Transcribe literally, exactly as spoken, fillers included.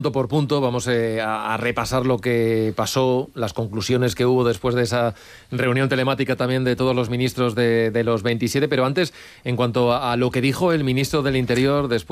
Punto por punto vamos eh, a, a repasar lo que pasó, las conclusiones que hubo después de esa reunión telemática también de todos los ministros de, de los veintisiete, pero antes, en cuanto a, a lo que dijo el ministro del Interior después